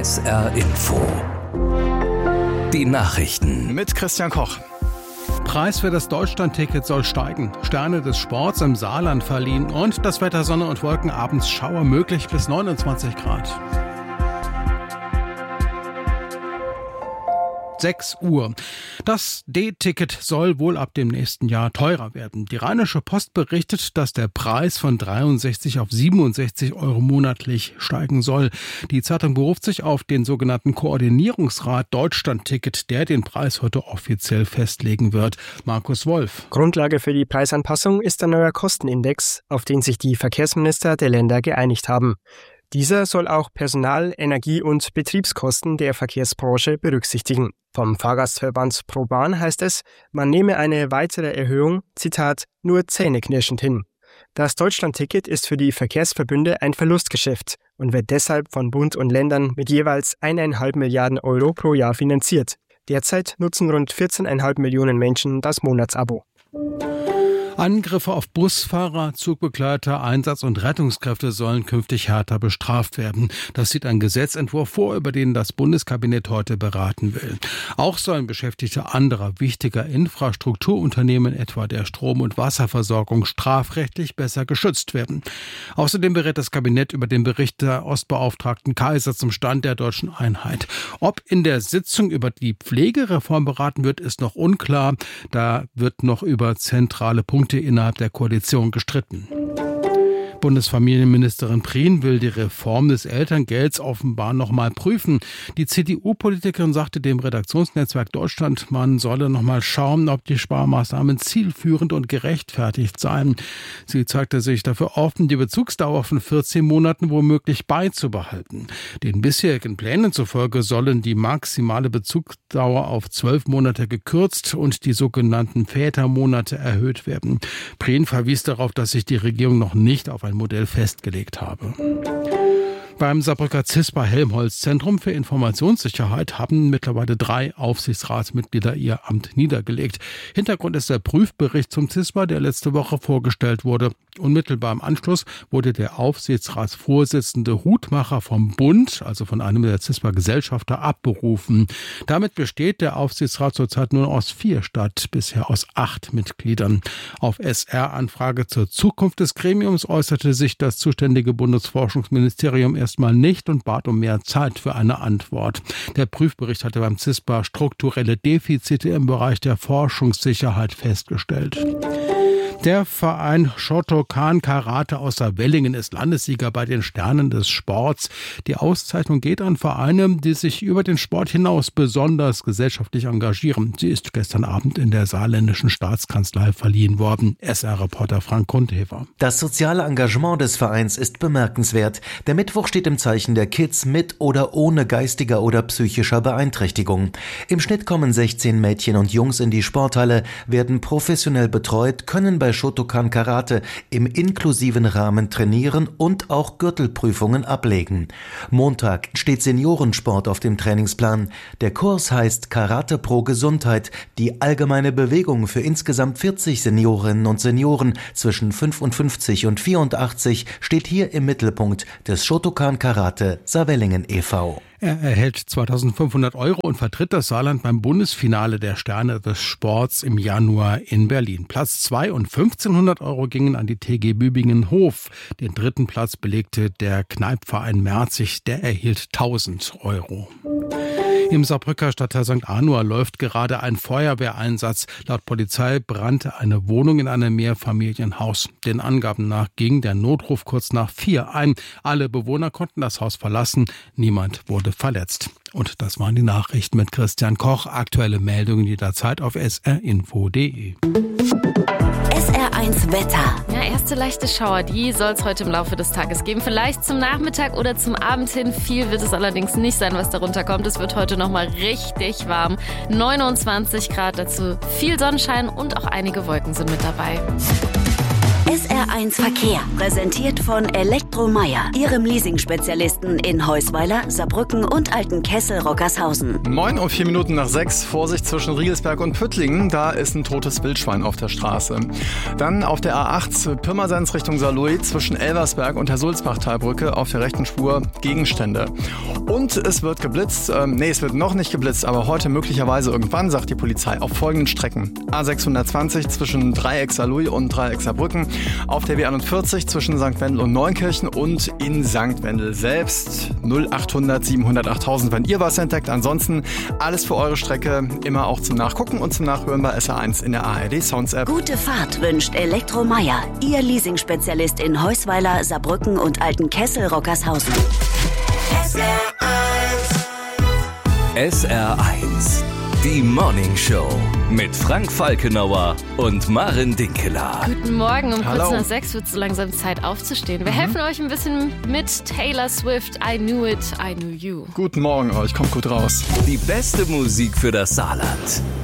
SR Info. Die Nachrichten. Mit Christian Koch. Preis für das Deutschlandticket soll steigen. Sterne des Sports im Saarland verliehen. Und das Wetter: Sonne und Wolken, abends Schauer möglich bis 29 Grad. 6 Uhr. Das D-Ticket soll wohl ab dem nächsten Jahr teurer werden. Die Rheinische Post berichtet, dass der Preis von 63 auf 67 Euro monatlich steigen soll. Die Zeitung beruft sich auf den sogenannten Koordinierungsrat Deutschlandticket, der den Preis heute offiziell festlegen wird. Markus Wolf. Grundlage für die Preisanpassung ist ein neuer Kostenindex, auf den sich die Verkehrsminister der Länder geeinigt haben. Dieser soll auch Personal-, Energie- und Betriebskosten der Verkehrsbranche berücksichtigen. Vom Fahrgastverband ProBahn heißt es, man nehme eine weitere Erhöhung, Zitat, nur zähneknirschend hin. Das Deutschlandticket ist für die Verkehrsverbünde ein Verlustgeschäft und wird deshalb von Bund und Ländern mit jeweils 1,5 Milliarden Euro pro Jahr finanziert. Derzeit nutzen rund 14,5 Millionen Menschen das Monatsabo. Angriffe auf Busfahrer, Zugbegleiter, Einsatz- und Rettungskräfte sollen künftig härter bestraft werden. Das sieht ein Gesetzentwurf vor, über den das Bundeskabinett heute beraten will. Auch sollen Beschäftigte anderer wichtiger Infrastrukturunternehmen, etwa der Strom- und Wasserversorgung, strafrechtlich besser geschützt werden. Außerdem berät das Kabinett über den Bericht der Ostbeauftragten Kaiser zum Stand der deutschen Einheit. Ob in der Sitzung über die Pflegereform beraten wird, ist noch unklar. Da wird noch über zentrale Punkte innerhalb der Koalition gestritten. Bundesfamilienministerin Prien will die Reform des Elterngelds offenbar noch mal prüfen. Die CDU-Politikerin sagte dem Redaktionsnetzwerk Deutschland, man solle noch mal schauen, ob die Sparmaßnahmen zielführend und gerechtfertigt seien. Sie zeigte sich dafür offen, die Bezugsdauer von 14 Monaten womöglich beizubehalten. Den bisherigen Plänen zufolge sollen die maximale Bezugsdauer auf 12 Monate gekürzt und die sogenannten Vätermonate erhöht werden. Prien verwies darauf, dass sich die Regierung noch nicht auf ein Modell festgelegt habe. Beim Saarbrücker CISPA-Helmholtz-Zentrum für Informationssicherheit haben mittlerweile 3 Aufsichtsratsmitglieder ihr Amt niedergelegt. Hintergrund ist der Prüfbericht zum CISPA, der letzte Woche vorgestellt wurde. Unmittelbar im Anschluss wurde der Aufsichtsratsvorsitzende Hutmacher vom Bund, also von einem der CISPA-Gesellschafter, abberufen. Damit besteht der Aufsichtsrat zurzeit nur aus 4 statt bisher aus 8 Mitgliedern. Auf SR-Anfrage zur Zukunft des Gremiums äußerte sich das zuständige Bundesforschungsministerium erstmal nicht und bat um mehr Zeit für eine Antwort. Der Prüfbericht hatte beim CISPA strukturelle Defizite im Bereich der Forschungssicherheit festgestellt. Der Verein Shotokan Karate aus Saarwellingen ist Landessieger bei den Sternen des Sports. Die Auszeichnung geht an Vereine, die sich über den Sport hinaus besonders gesellschaftlich engagieren. Sie ist gestern Abend in der saarländischen Staatskanzlei verliehen worden. SR-Reporter Frank Grundhefer. Das soziale Engagement des Vereins ist bemerkenswert. Der Mittwoch steht im Zeichen der Kids mit oder ohne geistiger oder psychischer Beeinträchtigung. Im Schnitt kommen 16 Mädchen und Jungs in die Sporthalle, werden professionell betreut, können bei Shotokan Karate im inklusiven Rahmen trainieren und auch Gürtelprüfungen ablegen. Montag steht Seniorensport auf dem Trainingsplan. Der Kurs heißt Karate Pro Gesundheit, die allgemeine Bewegung für insgesamt 40 Seniorinnen und Senioren zwischen 55 und 84 steht hier im Mittelpunkt des Shotokan Karate Saarwellingen e.V. Er erhält 2.500 € und vertritt das Saarland beim Bundesfinale der Sterne des Sports im Januar in Berlin. Platz 2 und 1.500 € gingen an die TG Bübingen-Hof. Den 3. Platz belegte der Kneipverein Merzig, der erhielt 1.000 €. Im Saarbrücker Stadtteil St. Arnoa läuft gerade ein Feuerwehreinsatz. Laut Polizei brannte eine Wohnung in einem Mehrfamilienhaus. Den Angaben nach ging der Notruf kurz nach 4 ein. Alle Bewohner konnten das Haus verlassen. Niemand wurde verletzt. Und das waren die Nachrichten mit Christian Koch. Aktuelle Meldungen jederzeit auf srinfo.de. SR1 Wetter. Ja, erste leichte Schauer, die soll es heute im Laufe des Tages geben. Vielleicht zum Nachmittag oder zum Abend hin. Viel wird es allerdings nicht sein, was darunter kommt. Es wird heute nochmal richtig warm. 29 Grad, dazu viel Sonnenschein und auch einige Wolken sind mit dabei. SR1 Verkehr, präsentiert von Elektromeyer, Ihrem Leasing-Spezialisten in Heusweiler, Saarbrücken und Altenkessel-Rockershausen. 9:04 Vorsicht zwischen Riegelsberg und Püttlingen, da ist ein totes Wildschwein auf der Straße. Dann auf der A8 Pirmasens Richtung Saarlouis zwischen Elversberg und der Sulzbachtalbrücke auf der rechten Spur Gegenstände. Und es wird geblitzt, es wird noch nicht geblitzt, aber heute möglicherweise irgendwann, sagt die Polizei, auf folgenden Strecken. A620 zwischen Dreieck Saarlouis und Dreieck Saarbrücken, auf der B41 zwischen St. Wendel und Neunkirchen und in St. Wendel selbst 0800 700 8000, wenn ihr was entdeckt. Ansonsten alles für eure Strecke, immer auch zum Nachgucken und zum Nachhören bei SR1 in der ARD Sounds App. Gute Fahrt wünscht Elektromeyer, Ihr Leasing-Spezialist in Heusweiler, Saarbrücken und Altenkessel-Rockershausen. SR1, die Morning Show mit Frank Falkenauer und Maren Dinkeler. Guten Morgen, Hallo. Kurz nach 6 wird es so langsam Zeit aufzustehen. Wir helfen euch ein bisschen mit Taylor Swift, I Knew It, I Knew You. Guten Morgen euch, kommt gut raus. Die beste Musik für das Saarland.